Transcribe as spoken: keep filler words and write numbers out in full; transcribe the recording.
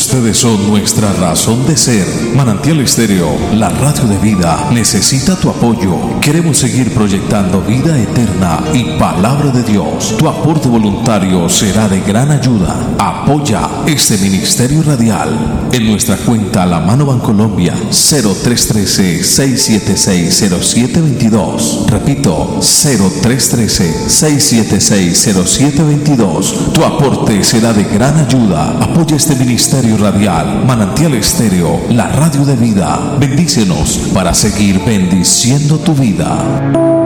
Ustedes son nuestra razón de ser. Manantial Estéreo, la radio de vida, necesita tu apoyo. Queremos seguir proyectando vida eterna y palabra de Dios. Tu aporte voluntario será de gran ayuda. Apoya este ministerio radial en nuestra cuenta La Mano Bancolombia cero tres uno tres, seis siete seis, cero siete dos dos. Repito, cero tres uno tres, seis siete seis, cero siete dos dos. Tu aporte será de gran ayuda. Apoya este ministerio radial, Manantial Estéreo, la radio de vida. Bendícenos para seguir bendiciendo tu vida.